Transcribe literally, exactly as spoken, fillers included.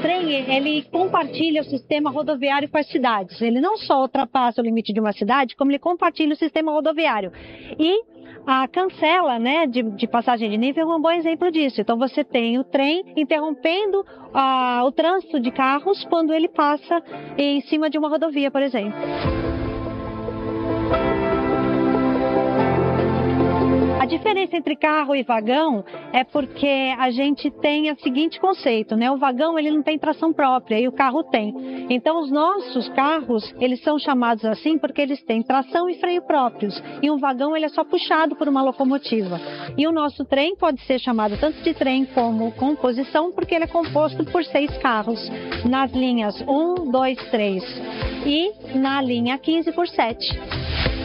trem, ele compartilha o sistema rodoviário com as cidades. Ele não só ultrapassa o limite de uma cidade, como ele compartilha o sistema rodoviário. E a cancela, né, de, de passagem de nível é um bom exemplo disso. Então você tem o trem interrompendo ah, o trânsito de carros quando ele passa em cima de uma rodovia, por exemplo. A diferença entre carro e vagão é porque a gente tem o seguinte conceito, né? O vagão, ele não tem tração própria e o carro tem. Então, os nossos carros, eles são chamados assim porque eles têm tração e freio próprios. E um vagão, ele é só puxado por uma locomotiva. E o nosso trem pode ser chamado tanto de trem como composição porque ele é composto por seis carros. Nas linhas um, dois, três e na linha quinze por sete.